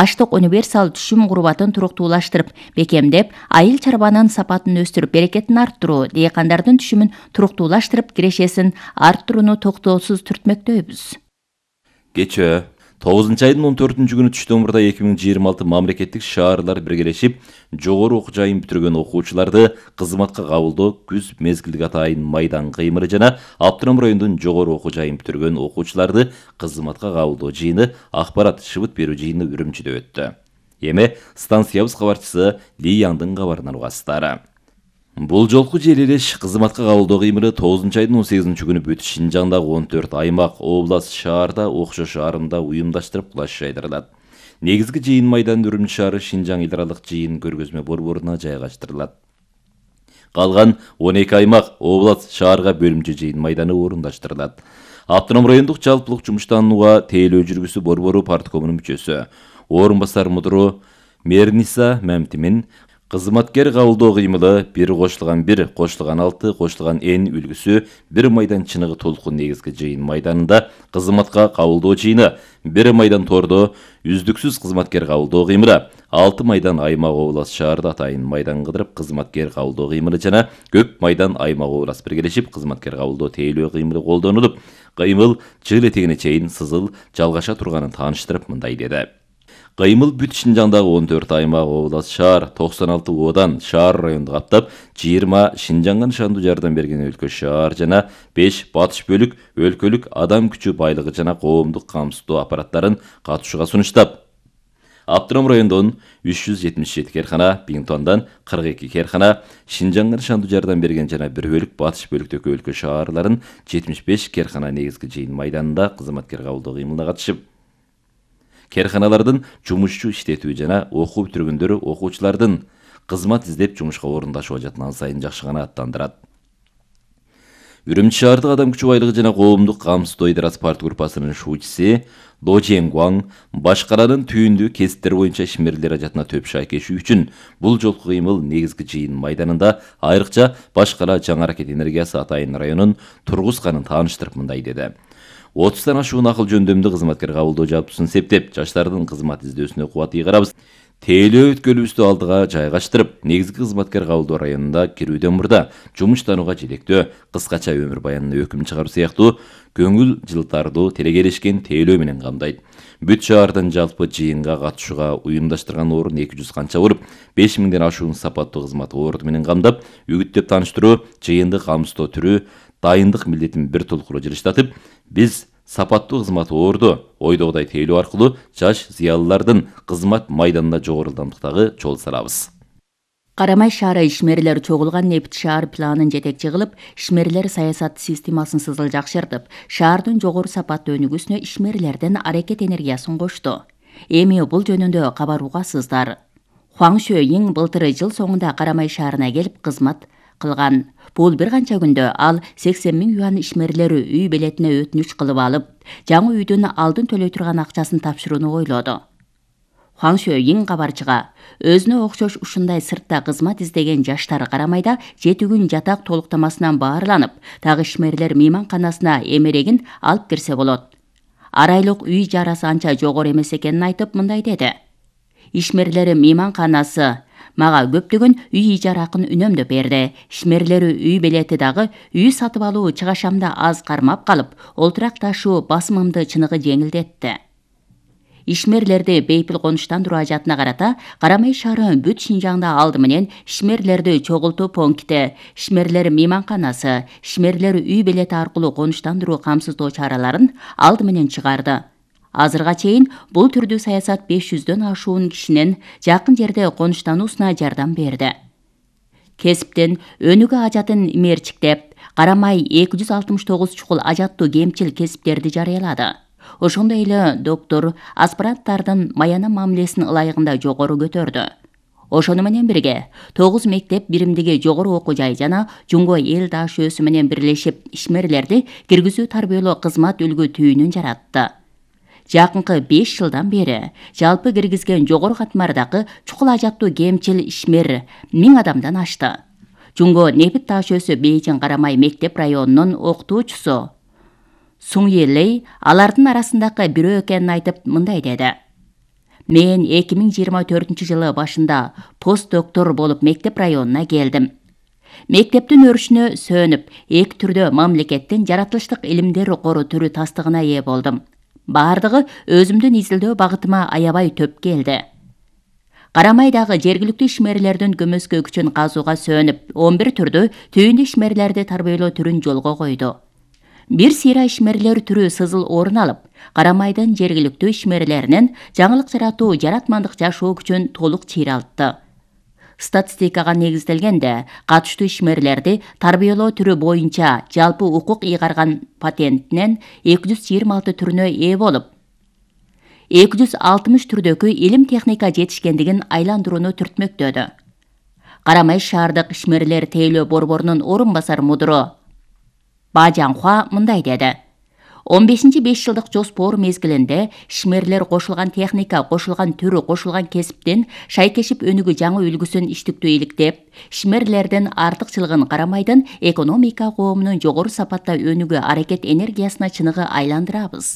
аштык универсал түшүм курбатын туруктуулаштырып, бекемдеп, айыл чарбанын сапатын өстүрүп, берекетин арттыруу, дыйкандардын түшүмүн туруктуулаштырып, кирешесин арттырууну токтоосуз түртмөктөйбүз. Кечээ 9 айдын 14 күнү түштөн мурда 2026 мамлекеттик шаарлар биргелешип, жогору окуу жайын бүтүргөн окуучуларды кызматка кабылдоо күз мезгилдик атайын майдан кыймыры жана Автоном районунун жогору окуу жайын бүтүргөн окуучуларды кызматка кабылдоо жыйыны акпарат шыбыт берүү жыйыны Үрүмчүдө өттү. Эми станциябыз кабарчысы Ли Яңдын кабарынан угасыздар. Бул жолку желелеш кызматка кабылдоо кыймыры 9 айдын 18 күнү бүт Шинжаңдагы 14 аймак, област, шаарда окшош арымда уюмдаштырып кулаш жайдырылат. Негизги жыйын майдан Үрүмчү шаары Шинжаң эл аралык жыйын көргөзмө борборуна жайгаштырылат. Калган 12 аймак, област, шаарга бөлүмчө жыйын майданы орундаштырылат. Автоном райондук жалпылык жумуштанууга тейлөө жүргүсү борбору парткомунун мүчөсү, орун басар мудуру Мерниса Мемтимин кызматкер кабылдоо кыймылы 1 кошулган 1 кошулган 6 кошулган n үлгүсү 1 майдан чыныгы толкун негизги жыйын майданында кызматка кабылдоо жыйыны, 1 майдан тордо үздүксүз кызматкер кабылдоо кыймылы, 6 майдан аймак, област, шаарда атайын майдан кыдырып кызматкер кабылдоо кыймылы жана көк майдан аймак, област биргелешип кызматкер кабылдоо тейлөө кыймылы колдонулуп, кыймыл жыл этегине чейин сызыл жалгаша турганын тааныштырып мындай деди. Кыймыл бүт Шинжаңдагы 14 аймак, област, шаар, 96 одан шаар районду каптап, 20 Шинжаңга нышандуу жардам берген өлкө шаар жана 5 батыш бөлүк өлкөлүк адам күчү байлыгы жана коомдук камсыздоо аппараттарын катышууга сунуштап, Автоном райондон 377 керкана, Биңтондан 42 керкана, Шинжаңга нышандуу жардам берген жана бир бөлүк батыш бөлүктөгү өлкө шаарларын 75 керкана негизги жыйын майданында кызматкер кабылдоо кыймылына катышып, керканалардын жумушчу иштетүү жана окуу бүтүргөндөрү окуучулардын кызмат издеп жумушка орундашуу ажатынан сайын жакшы гана аттандырат. Үрүмчү шаардык адам күчү байлыгы жана коомдук камсыздоо идарасы парт группасынын шуучуси До Женгуаң башкаланын түйүндүү кесиптер боюнча ишмерлер ажатына төп шайкешүү үчүн бул жолку кыймыл негизги жыйын майданында айрыкча башкала жаңы аракет энергиясы атайын районун тургузганын тааныштырып мындай деди. 30тан ашуун акыл жөндөмдүү кызматкер кабылдоо жалпысын септеп, жаштардын кызмат издөөсүнө кубат ийгарабыз. Тейлөө өткөлүбүздү алдыга жайгаштырып, негизги кызматкер кабылдоо районунда кирүүдөн мурда жумуштанууга желектөө, кыскача өмүр баянына өкүм чыгаруу сыяктуу көңүл жылтардуу телегелешкен тейлөө менен камдайт. Бүт шаардын жалпы жыйынга катышууга уюмдаштырган орун 200 канча болуп, 5000ден ашуун сапаттуу кызмат орду менен камдап, үгүттөп тааныштыруу, жыйынды камсыздоо түрү, дайындык милдетин бир толкуру жылыштатып, биз сапаттуу кызмат орду ойдогудай тейлөө аркылуу жаш зыялылардын кызмат майданында жогору ылдамдыктагы жол салабыз. Карамай шаары ишмерлер чогулган нефт шаар планын жетекчи кылып, ишмерлер саясат системасын сызыл жакшыртып, шаардын жогору сапаттуу өнүгүүсүнө ишмерлердин аракет энергиясын кошту. Эми бул жөнүндө кабар угасыздар. Хуаң Шөйиң былтыр жыл соңунда Карамай шаарына келип кызмат кылган. Бул бир канча күндө ал 80 000 юан ишмерлери үй белетине өтүнүч кылып алып, жаңы үйдүн алдын төлөй турган акчасын тапшырууну ойлоду. Хуаң Шөйиң кабарчыга өзүнө окшош ушундай сыртта кызмат издеген жаштар Карамайда 7 күн жатак толуктамасынан баарланып, дагы ишмерлер мейманканасына эмерегин алып кирсе болот. Арайлык үй жарасы анча жогору эмес экенин айтып мындай деди. Ишмерлери мейманканасы мага көптөгөн үй ижара акын үнөмдөп берди. Ишмерлери үй белети дагы үй сатып алуу чыгашамда аз кармап калып, олтурак ташуу басымымды чыныгы жеңилдетти. Ишмерлерди бейпил конуштандыруу ажатына карата Карамай шаары бүт Шинжаңда алды менен ишмерлерди чогултуу пункти, ишмерлер мейманканасы, ишмерлер үй белети аркылуу конуштандыруу камсыздоо чараларын алды менен чыгарды. Азырга чейин бул түрдүү саясат 500дөн ашуун кишинин жакын жерде конуштануусуна жардам берди. Кесиптин өнүгө ажатын мерчиктеп, Карамай 269 чукул ажаттуу кемчил кесиптерди жарыялады. Ошондой эле доктор аспиранттардын маяна мамилесин ылайыгында жогору көтөрдү. Ошону менен бирге 9 мектеп биримдиги жогору окуу жай жана Жумго эл ДШОсу менен бирлешип ишмерлерди киргизүү тарбиялоо кызмат үлгү түйүнүн жаратты. Жакынкы 5 жылдан бери жалпы киргизген жогору катмардагы чукул ажаттуу кемчил ишмер 1000 адамдан ашты. Жумго нефт ДШОсу Бейжиң Карамай мектеп районунун окутуучусу Суң Елей алардын арасындагы бирөө экенин айтып мындай деди. Мен 2024 жылы башында постдоктор болуп мектеп районуна келдим. Мектептин өрүшүнө сөнүп, эки түрдө мамлекеттин жаратылыштык илимдер кору түрү тастыгына ээ болдум. Бардыгы өзүмдүн изилдөө багытыма аябай төп келди. Карамайдагы жергиликтүү ишмерлердин көмөскө күчүн казууга сөнүп, 11 түрдө түйүндү ишмерлерди тарбиялоо түрүн жолго койду. Бир сыйра ишмерлер түрү сызыл орун алып, Карамайдын жергиликтүү ишмерлеринин жаңылык жаратуу, жаратмандык жашоо күчүн толук чыйралтты. Статистикага негизделгенде, катыштуу ишмерлерди тарбиялоо түрү боюнча жалпы укук ыйгарган патентинен 226 түрүнө ээ болуп, 260 түрдөгү илим техника жетишкендигин айландырууну түртмөктөдү. Карамай шаардык ишмерлер тейлөө борборунун орун басар мудуру Бажанхуа мындай деди. 15-5 жылдык жоспор мезгилинде ишмерлер кошулган техника, кошулган түрү, кошулган кесиптин шайкешип өнүгүү жаңы үлгүсүн иштиктүү иликтеп, ишмерлердин артыкчылыгын Карамайдын экономика коомунун жогору сапатта өнүгүү аракет энергиясына чыныгы айландырабыз.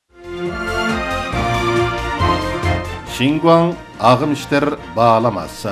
Шингуан агым иштер бааламасы.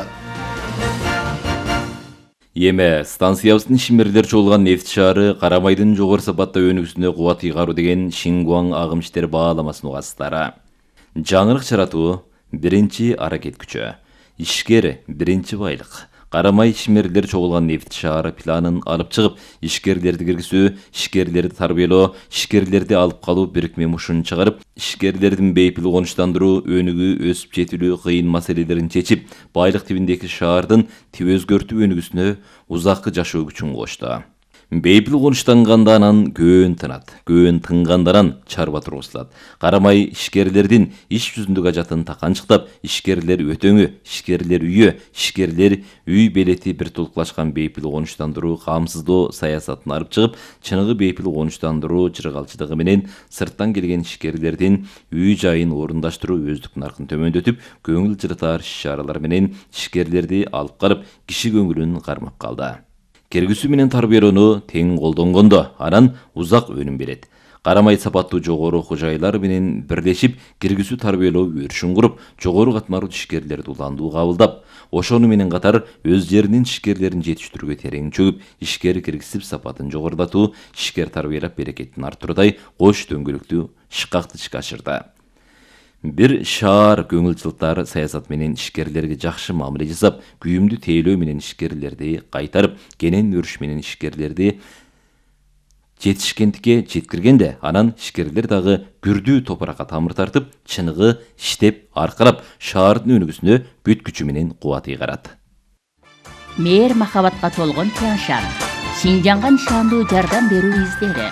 Эме станциябыздын ишмерлер чогулган нефть шаары Карамайдын жогору сапатта өнүгүүсүнө кубат ыйгаруу деген Шингуан агым иштер бааламасын угасыздар. Жаңылык жаратуу биринчи аракет күчү, ишкер биринчи байлык. Карамай ишмерлер чогулган нефть шаары планын алып чыгып, ишкерлерди киргизүү, ишкерлерди тарбиялоо, ишкерлерди алып калуу бирикме мушун чыгарып, ишкерлердин бейпил конуштандыруу, өнүгүү, өсүп жетилүү кыйын маселелерин чечип, байлык тибиндеги шаардын тип өзгөртүү өнүгүүсүнө узаккы жашоо күчүн кошту. Бейпил конуштанганда анан көөн тынат, көөн тынгандаран чарба тургузулат. Карамай ишкерлердин иш жүзүндөгү ажатын таканчыктап, ишкерлер өтөңү, ишкерлер үйө, ишкерлер үй белети бир толуклашкан бейпил конуштандыруу камсыздоо саясатын алып чыгып, чыныгы бейпил конуштандыруу жыргалчылыгы менен сырттан келген ишкерлердин үй жайын орундаштыруу өздүк наркын төмөндөтүп, көңүл жыртар иш-чаралар менен ишкерлерди алып карып, киши көңүлүн кармап калды. Кергүсүү менен тарбиялоону тең колдонгондо анан узак өнүм берет. Карамай сапаттуу жогору окуу жайлары менен бирлешип, киргизүү тарбиялоо өрүшүн куруп, жогору катмарлуу ишкерлерди уландуу кабылдап, ошону менен катар өз жеринин ишкерлерин жетиштирүүгө терең чөгүп, ишкер киргизип сапатын жогорулатуу, ишкер тарбиялап берекеттин арттыруудай кош дөңгөлөктүү шыкакты ишке ашырды. Бир шаар көңүл жылтар саясат менен ишкерлерге жакшы мамиле жасап, күйүмдүү тейлөө менен ишкерлерди кайтарып, кенен өрүш менен ишкерлерди жетишкендикке жеткиргенде, анан ишкерлер дагы күрдүү топуракка тамыр тартып, чыныгы иштеп, аркалап, шаардын өнүгүүсүнө бүт күчү менен кубат ыйгарат. Мээр махабатка толгон Тяншан, Шинжанга нишандуу жардам берүү издери.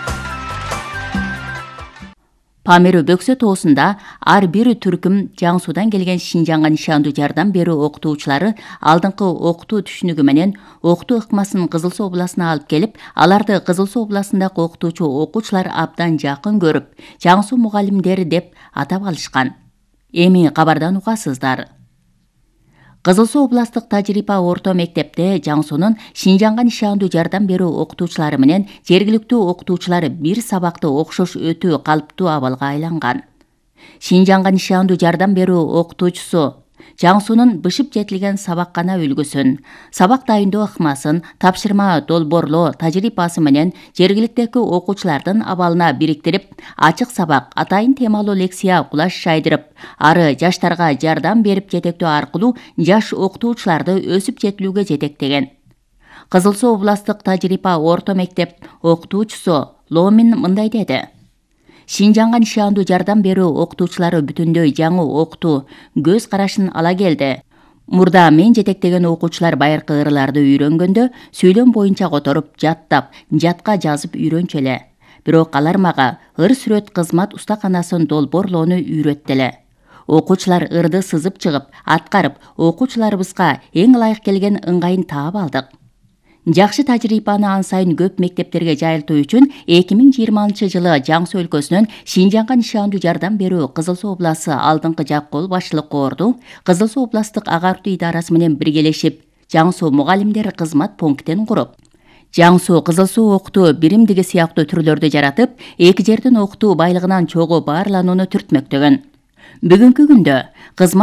Памиру бөксө тоосунда ар бир түркүм Жаңсудан келген Шинжанга нишандуу жардам берүү окутуучулары алдыңкы окутуу түшүнүгү менен окутуу ыкмасын Кызыл Суу областына алып келип, аларды Кызыл Суу областындагы окутуучу окуучулар абдан жакын көрүп, Жаңсу мугалимдери деп атап алышкан. Эми кабардан угасыздар. Кызыл Суу областык тажрыйба орто мектепте Жаңсунун Шинжанга нишандуу жардам берүү окутуучулары менен жергиликтүү окутуучулар бир сабакты окшош өтүү калыптуу абалга айланган. Шинжанга нишандуу жардам берүү окутуучусу Жаңсунун бышып жетилген сабаккана үлгүсүн, сабак дайындоо ыкмасын, тапшырма долбоорлоо тажрыйбасы менен жергиликтеги окуучулардын абалына бириктирип, ачык сабак, атайын темалуу лекция кулаш жайдырып, ары жаштарга жардам берип жетектөө аркылуу жаш окутуучуларды өсүп жетилүүгө жетектеген. Кызыл Суу областык тажрыйба орто мектеп окутуучусу Ломин мындай деди. Шинжанга нишандуу жардам берүү окутуучулары бүтүндөй жаңы окутуу көз карашын ала келди. Мурда мен жетектеген окуучулар байыркы ырларды үйрөнгөндө сүйлөм боюнча которуп, жаттап, жатка жазып үйрөнчү эле. Бирок алар мага ыр сүрөт кызмат устаканасын долбоорлоону үйрөттү эле. Окуучулар ырды сызып чыгып, аткарып, окуучуларыбызга эң ылайык келген ыңгайын таап алдык. Жакшы тажрыйбаны ан сайын көп мектептерге жайылтуу үчүн 2020 жылы Жаңсу өлкөсүнөн Шинжанга нишандуу жардам берүү Кызыл Суу обласы алдыңкы жак кол башчылык корду Кызыл Суу областык агартуу идарасы менен биргелешип, Жаңсу мугалимдер кызмат пунктин куруп, Жаңсу Кызыл Суу окутуу биримдиги сыяктуу түрлөрдү жаратып, эки жердин окутуу байлыгынан чогуу баарланууну түртмөктөгөн. Бүгүнкү күндө кызмат